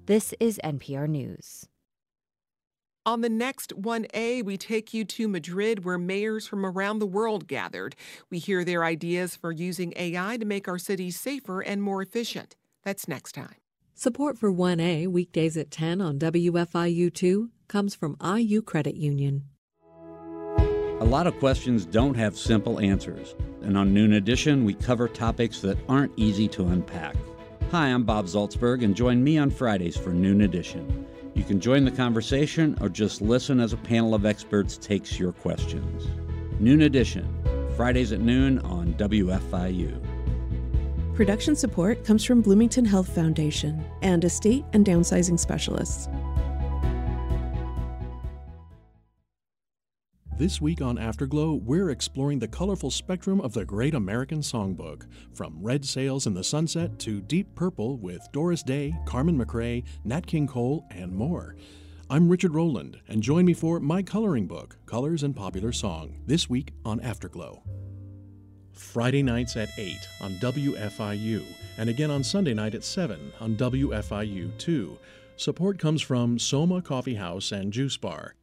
This is NPR News. On the next 1A, we take you to Madrid, where mayors from around the world gathered. We hear their ideas for using AI to make our cities safer and more efficient. That's next time. Support for 1A, weekdays at 10 on WFIU2, comes from IU Credit Union. A lot of questions don't have simple answers, and on Noon Edition, we cover topics that aren't easy to unpack. Hi, I'm Bob Zaltzberg, and join me on Fridays for Noon Edition. You can join the conversation or just listen as a panel of experts takes your questions. Noon Edition, Fridays at noon on WFIU. Production support comes from Bloomington Health Foundation and estate and downsizing specialists. This week on Afterglow, we're exploring the colorful spectrum of the Great American Songbook, from Red Sails in the Sunset to Deep Purple with Doris Day, Carmen McRae, Nat King Cole, and more. I'm Richard Rowland, and join me for my coloring book, Colors and Popular Song, this week on Afterglow. Friday nights at 8 on WFIU, and again on Sunday night at 7 on WFIU2. Support comes from Soma Coffee House and Juice Bar,